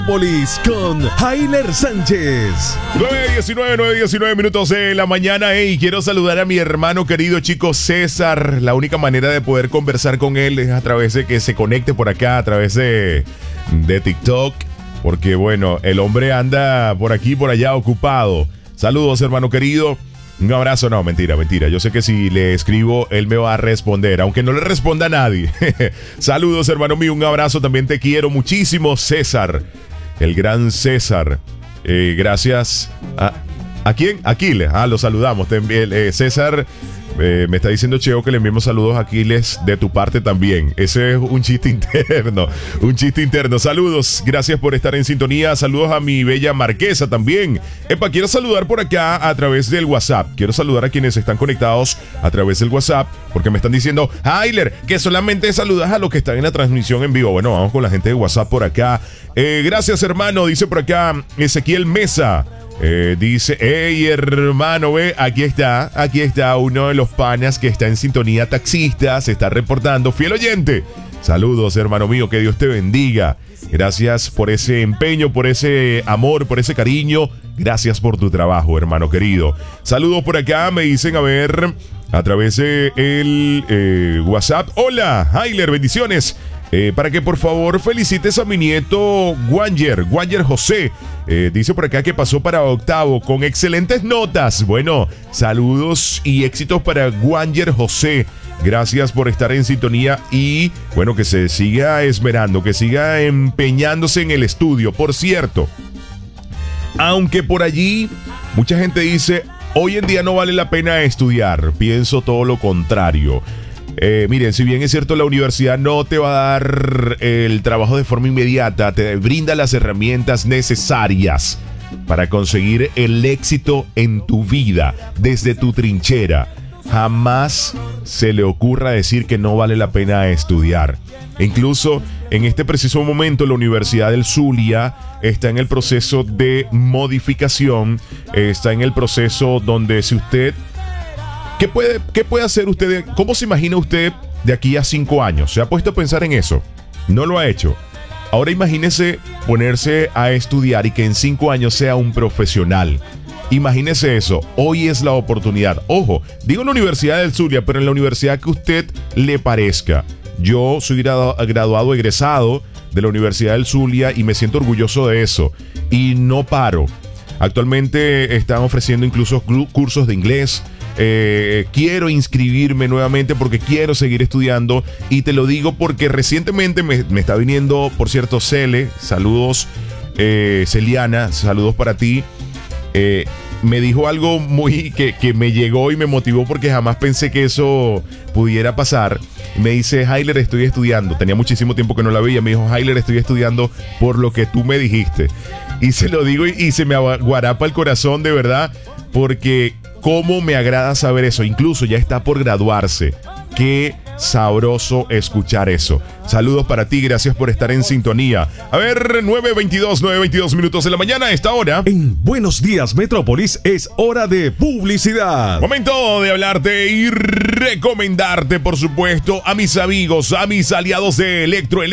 Con Jailer Sánchez. 9:19 minutos de la mañana. Hey, quiero saludar a mi hermano querido chico César. La única manera de poder conversar con él es a través de que se conecte por acá, a través de TikTok. Porque bueno, el hombre anda por aquí, por allá ocupado. Saludos, hermano querido. Un abrazo, no, mentira. Yo sé que si le escribo, él me va a responder, aunque no le responda a nadie. Saludos, hermano mío, un abrazo, también te quiero muchísimo, César. El gran César. Gracias ¿a quién? Aquiles. Lo saludamos también. César, me está diciendo Cheo que le enviemos saludos a Aquiles de tu parte también. Ese es un chiste interno. Saludos, gracias por estar en sintonía. Saludos a mi bella Marquesa también. Quiero saludar por acá a través del WhatsApp. Quiero saludar a quienes están conectados a través del WhatsApp, porque me están diciendo, Jailer, que solamente saludas a los que están en la transmisión en vivo. Bueno, vamos con la gente de WhatsApp por acá. Gracias, hermano, dice por acá Ezequiel Mesa. Dice, hey hermano, aquí está uno de los panas que está en sintonía, taxista, se está reportando, fiel oyente. Saludos, hermano mío, que Dios te bendiga. Gracias por ese empeño, por ese amor, por ese cariño. Gracias por tu trabajo, hermano querido. Saludos por acá, me dicen, a ver, a través de el WhatsApp. Hola, Jailer, bendiciones. Para que por favor felicites a mi nieto Wanger José. Dice por acá que pasó para octavo con excelentes notas. Bueno, saludos y éxitos para Wanger José. Gracias por estar en sintonía y bueno, que se siga esmerando, que siga empeñándose en el estudio. Por cierto, aunque por allí mucha gente dice, hoy en día no vale la pena estudiar, pienso todo lo contrario. Miren, si bien es cierto, la universidad no te va a dar el trabajo de forma inmediata, te brinda las herramientas necesarias para conseguir el éxito en tu vida desde tu trinchera. Jamás se le ocurra decir que no vale la pena estudiar. Incluso en este preciso momento la Universidad del Zulia está en el proceso de modificación, está en el proceso donde si usted... ¿Qué puede hacer usted? ¿Cómo se imagina usted de aquí a 5 años? ¿Se ha puesto a pensar en eso? No lo ha hecho. Ahora imagínese ponerse a estudiar y que en 5 años sea un profesional. Imagínese eso. Hoy es la oportunidad. Ojo, digo en la Universidad del Zulia, pero en la universidad que usted le parezca. Yo soy graduado egresado de la Universidad del Zulia y me siento orgulloso de eso. Y no paro. Actualmente están ofreciendo incluso cursos de inglés. Quiero inscribirme nuevamente porque quiero seguir estudiando y te lo digo porque recientemente me está viniendo, por cierto, Cele, saludos, Celiana, saludos para ti. Me dijo algo muy que me llegó y me motivó porque jamás pensé que eso pudiera pasar. Me dice, Jailer, estoy estudiando. Tenía muchísimo tiempo que no la veía. Me dijo, Jailer, estoy estudiando por lo que tú me dijiste. Y se lo digo y se me aguarapa el corazón de verdad porque cómo me agrada saber eso. Incluso ya está por graduarse. Qué sabroso escuchar eso. Saludos para ti, gracias por estar en sintonía. A ver, 9:22 minutos de la mañana a esta hora. En Buenos Días Metrópolis es hora de publicidad. Momento de hablarte y recomendarte, por supuesto, a mis amigos, a mis aliados de Electro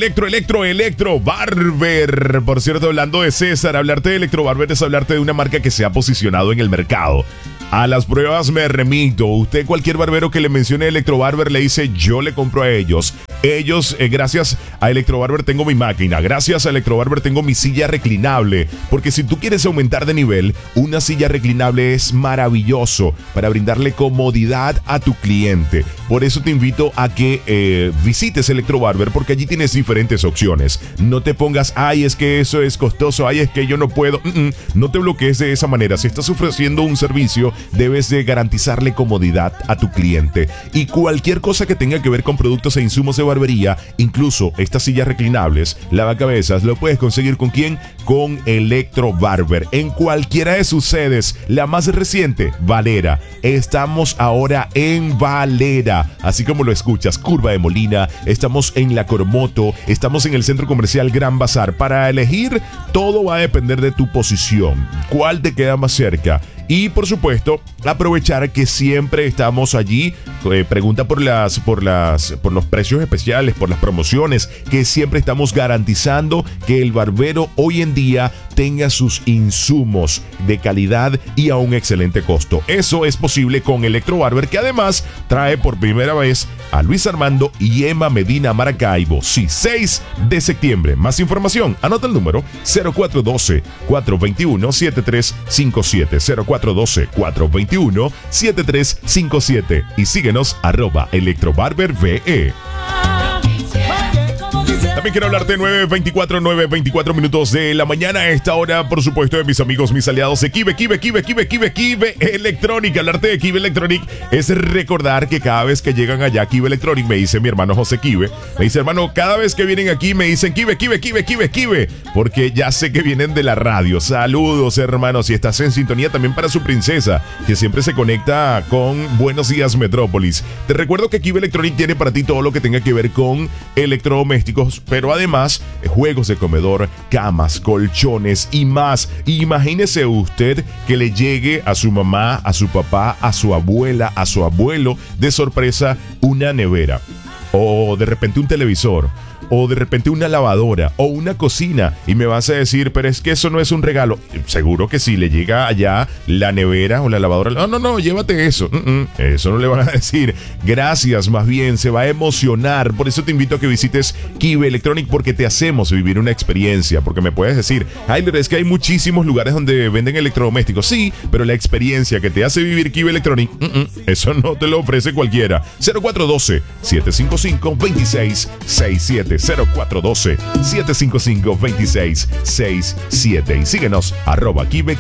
Barber. Por cierto, hablando de César, hablarte de Electro Barber es hablarte de una marca que se ha posicionado en el mercado. A las pruebas me remito. Usted, cualquier barbero que le mencione Electro Barber, le dice, yo le compro a ellos. Gracias a Electro Barber tengo mi máquina. Gracias a Electro Barber tengo mi silla reclinable. Porque si tú quieres aumentar de nivel, una silla reclinable es maravilloso para brindarle comodidad a tu cliente. Por eso te invito a que visites Electro Barber, porque allí tienes diferentes opciones. No te pongas, ay, es que eso es costoso, ay, es que yo no puedo. No te bloquees de esa manera. Si estás ofreciendo un servicio, debes de garantizarle comodidad a tu cliente. Y cualquier cosa que tenga que ver con productos e insumos de barbería, incluso estas sillas reclinables, lavacabezas, lo puedes conseguir ¿con quién? Con Electro Barber. En cualquiera de sus sedes, la más reciente, Valera. Estamos ahora en Valera. Molina, así como lo escuchas, Curva de Molina. Estamos en La Coromoto, estamos en el Centro Comercial Gran Bazar. Para elegir, todo va a depender de tu posición. ¿Cuál te queda más cerca? Y por supuesto, aprovechar que siempre estamos allí. Pregunta por los precios especiales, por las promociones, que siempre estamos garantizando que el barbero hoy en día tenga sus insumos de calidad y a un excelente costo. Eso es posible con Electro Barber, que además trae por primera vez a Luis Armando y Emma Medina Maracaibo. Sí, 6 de septiembre. Más información, anota el número 0412-421-7357. 0412-421-7357 y síguenos @ElectroBarberVE. También quiero hablarte 9:24 minutos de la mañana. A esta hora, por supuesto, de mis amigos, mis aliados de Kive Electronic. Hablarte de Kive Electronic es recordar que cada vez que llegan allá, Kive Electronic, me dice mi hermano José Kive, me dice, hermano, cada vez que vienen aquí me dicen Kive, porque ya sé que vienen de la radio. Saludos, hermanos, y estás en sintonía también para su princesa, que siempre se conecta con Buenos Días Metrópolis. Te recuerdo que Kive Electronic tiene para ti todo lo que tenga que ver con electrodomésticos, pero además juegos de comedor, camas, colchones y más. Imagínese usted que le llegue a su mamá, a su papá, a su abuela, a su abuelo de sorpresa una nevera, o de repente un televisor, o de repente una lavadora o una cocina, y me vas a decir, pero es que eso no es un regalo. Seguro que si le llega allá la nevera o la lavadora, no, llévate eso. Eso no le van a decir gracias, más bien se va a emocionar. Por eso te invito a que visites Kive Electronic, porque te hacemos vivir una experiencia. Porque me puedes decir, Ayler, es que hay muchísimos lugares donde venden electrodomésticos. Sí, pero la experiencia que te hace vivir Kive Electronic, eso no te lo ofrece cualquiera. 0412-755-2667. 0412-755-2667 y síguenos @Kive